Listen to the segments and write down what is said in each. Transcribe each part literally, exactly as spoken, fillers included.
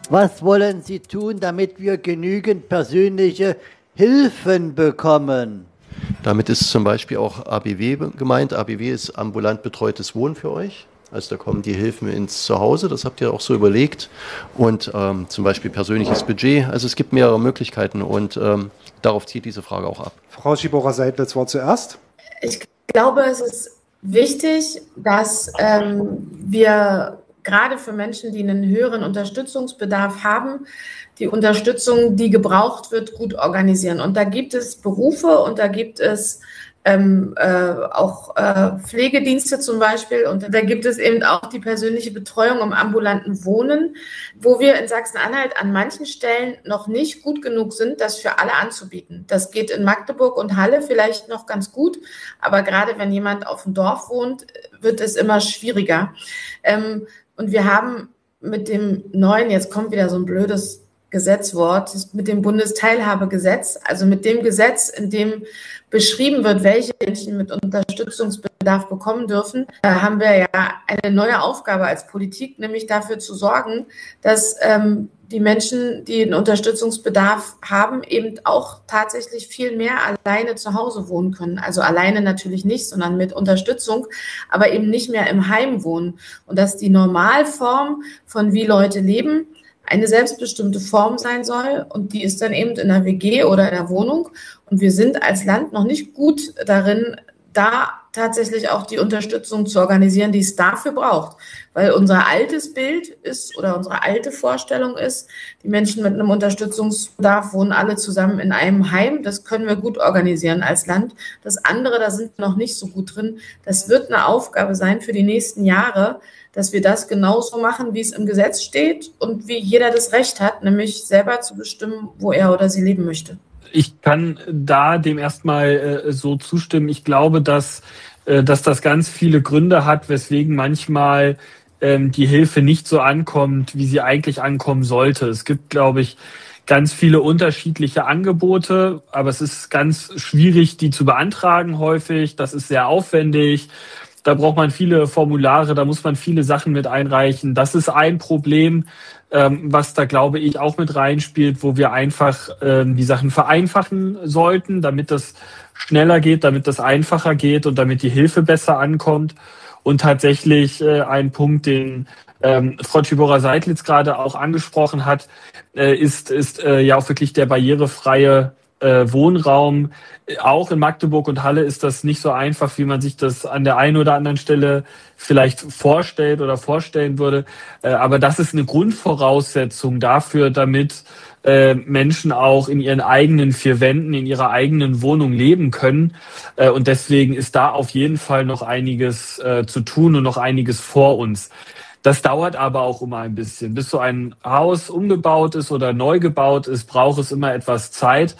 Was wollen Sie tun, damit wir genügend persönliche Hilfen bekommen? Damit ist zum Beispiel auch A B W gemeint. A B W ist ambulant betreutes Wohnen für euch. Also da kommen die Hilfen ins Zuhause, das habt ihr auch so überlegt. Und ähm, zum Beispiel persönliches Budget. Also es gibt mehrere Möglichkeiten und ähm, darauf zieht diese Frage auch ab. Frau Schibora-Seidlitz war zuerst. Ich glaube, es ist wichtig, dass ähm, wir gerade für Menschen, die einen höheren Unterstützungsbedarf haben, die Unterstützung, die gebraucht wird, gut organisieren. Und da gibt es Berufe und da gibt es ähm, äh, auch äh, Pflegedienste zum Beispiel. Und da gibt es eben auch die persönliche Betreuung im ambulanten Wohnen, wo wir in Sachsen-Anhalt an manchen Stellen noch nicht gut genug sind, das für alle anzubieten. Das geht in Magdeburg und Halle vielleicht noch ganz gut, aber gerade wenn jemand auf dem Dorf wohnt, wird es immer schwieriger. Ähm, und wir haben mit dem neuen, jetzt kommt wieder so ein blödes Gesetzwort, mit dem Bundesteilhabegesetz, also mit dem Gesetz, in dem beschrieben wird, welche Menschen mit Unterstützungsbedarf bekommen dürfen, da haben wir ja eine neue Aufgabe als Politik, nämlich dafür zu sorgen, dass ähm, die Menschen, die einen Unterstützungsbedarf haben, eben auch tatsächlich viel mehr alleine zu Hause wohnen können. Also alleine natürlich nicht, sondern mit Unterstützung, aber eben nicht mehr im Heim wohnen. Und dass die Normalform von wie Leute leben, eine selbstbestimmte Form sein soll und die ist dann eben in der W G oder in der Wohnung. Und wir sind als Land noch nicht gut darin, da tatsächlich auch die Unterstützung zu organisieren, die es dafür braucht. Weil unser altes Bild ist oder unsere alte Vorstellung ist, die Menschen mit einem Unterstützungsbedarf wohnen alle zusammen in einem Heim. Das können wir gut organisieren als Land. Das andere, da sind wir noch nicht so gut drin. Das wird eine Aufgabe sein für die nächsten Jahre, dass wir das genauso machen, wie es im Gesetz steht und wie jeder das Recht hat, nämlich selber zu bestimmen, wo er oder sie leben möchte. Ich kann da dem erstmal äh, so zustimmen. Ich glaube, dass, äh, dass das ganz viele Gründe hat, weswegen manchmal ähm, die Hilfe nicht so ankommt, wie sie eigentlich ankommen sollte. Es gibt, glaube ich, ganz viele unterschiedliche Angebote, aber es ist ganz schwierig, die zu beantragen häufig. Das ist sehr aufwendig. Da braucht man viele Formulare, da muss man viele Sachen mit einreichen. Das ist ein Problem, ähm, was da, glaube ich, auch mit reinspielt, wo wir einfach ähm, die Sachen vereinfachen sollten, damit das schneller geht, damit das einfacher geht und damit die Hilfe besser ankommt. Und tatsächlich äh, ein Punkt, den ähm, Frau Schibora-Seidlitz gerade auch angesprochen hat, äh, ist, ist äh, ja auch wirklich der barrierefreie äh, Wohnraum. Auch in Magdeburg und Halle ist das nicht so einfach, wie man sich das an der einen oder anderen Stelle vielleicht vorstellt oder vorstellen würde. Aber das ist eine Grundvoraussetzung dafür, damit Menschen auch in ihren eigenen vier Wänden, in ihrer eigenen Wohnung leben können. Und deswegen ist da auf jeden Fall noch einiges zu tun und noch einiges vor uns. Das dauert aber auch immer ein bisschen. Bis so ein Haus umgebaut ist oder neu gebaut ist, braucht es immer etwas Zeit.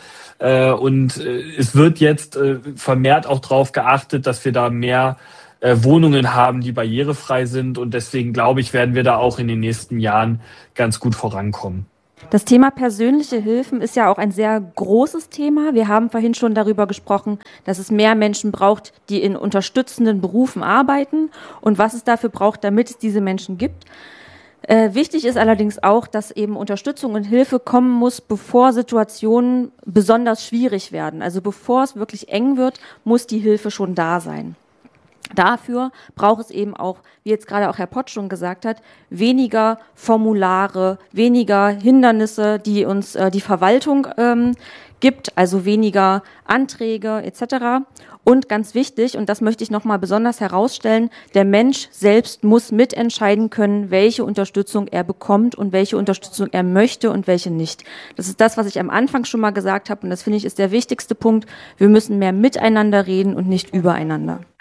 Und es wird jetzt vermehrt auch darauf geachtet, dass wir da mehr Wohnungen haben, die barrierefrei sind. Und deswegen, glaube ich, werden wir da auch in den nächsten Jahren ganz gut vorankommen. Das Thema persönliche Hilfen ist ja auch ein sehr großes Thema. Wir haben vorhin schon darüber gesprochen, dass es mehr Menschen braucht, die in unterstützenden Berufen arbeiten und was es dafür braucht, damit es diese Menschen gibt. Äh, wichtig ist allerdings auch, dass eben Unterstützung und Hilfe kommen muss, bevor Situationen besonders schwierig werden. Also bevor es wirklich eng wird, muss die Hilfe schon da sein. Dafür braucht es eben auch, wie jetzt gerade auch Herr Pott schon gesagt hat, weniger Formulare, weniger Hindernisse, die uns äh, die Verwaltung ähm, gibt, also weniger Anträge et cetera. Und ganz wichtig, und das möchte ich nochmal besonders herausstellen, der Mensch selbst muss mitentscheiden können, welche Unterstützung er bekommt und welche Unterstützung er möchte und welche nicht. Das ist das, was ich am Anfang schon mal gesagt habe, und das finde ich ist der wichtigste Punkt. Wir müssen mehr miteinander reden und nicht übereinander.